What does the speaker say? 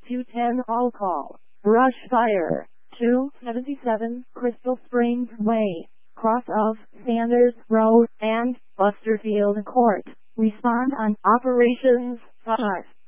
210 all call. Brush fire. 277 Crystal Springs Way, cross of Sanders Road and Busterfield Court. Respond on Operations 5.